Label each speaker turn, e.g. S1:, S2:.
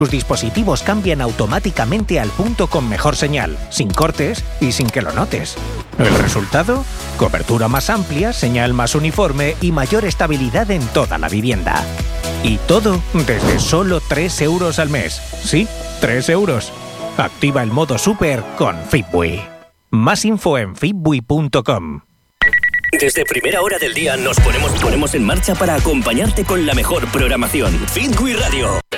S1: Tus dispositivos cambian automáticamente al punto con mejor señal, sin cortes y sin que lo notes. ¿El resultado? Cobertura más amplia, señal más uniforme y mayor estabilidad en toda la vivienda. Y todo desde solo 3 euros al mes. Sí, 3 euros. Activa el modo Super con Fitbui. Más info en fitbui.com.
S2: Desde primera hora del día nos ponemos en marcha para acompañarte con la mejor programación. Fitbui Radio.